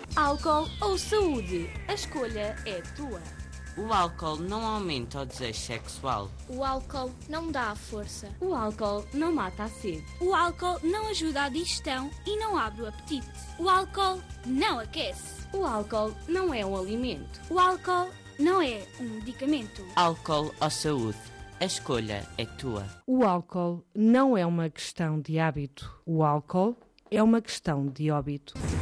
Álcool ou saúde? A escolha é tua. O álcool não aumenta o desejo sexual. O álcool não dá a força. O álcool não mata a sede. O álcool não ajuda à digestão e não abre o apetite. O álcool não aquece. O álcool não é um alimento. O álcool não é um medicamento. Álcool ou saúde? A escolha é tua. O álcool não é uma questão de hábito. O álcool é uma questão de óbito.